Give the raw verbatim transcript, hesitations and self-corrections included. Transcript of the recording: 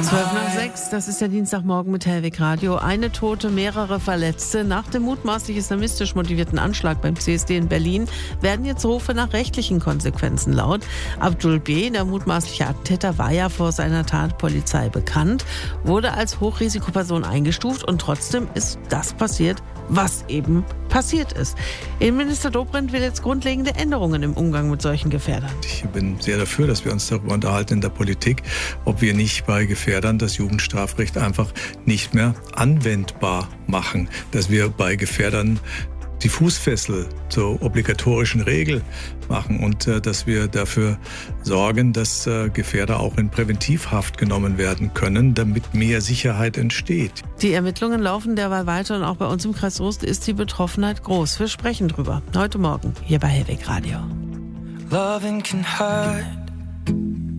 zwölf nach sechs, das ist der Dienstagmorgen mit Hellwig Radio. Eine Tote, mehrere Verletzte. Nach dem mutmaßlich islamistisch motivierten Anschlag beim C S D in Berlin werden jetzt Rufe nach rechtlichen Konsequenzen laut. Abdul B., der mutmaßliche Attentäter, war ja vor seiner Tat Polizei bekannt, wurde als Hochrisikoperson eingestuft und trotzdem ist das passiert, was eben passiert ist. Innenminister Dobrindt will jetzt grundlegende Änderungen im Umgang mit solchen Gefährdern. Ich bin sehr dafür, dass wir uns darüber unterhalten in der Politik, ob wir nicht bei Gefährdern das Jugendstrafrecht einfach nicht mehr anwendbar machen, dass wir bei Gefährdern die Fußfessel zur obligatorischen Regel machen und äh, dass wir dafür sorgen, dass äh, Gefährder auch in Präventivhaft genommen werden können, damit mehr Sicherheit entsteht. Die Ermittlungen laufen derweil weiter und auch bei uns im Kreis Soest ist die Betroffenheit groß. Wir sprechen drüber heute Morgen hier bei Hellwig Radio. Loving can hurt.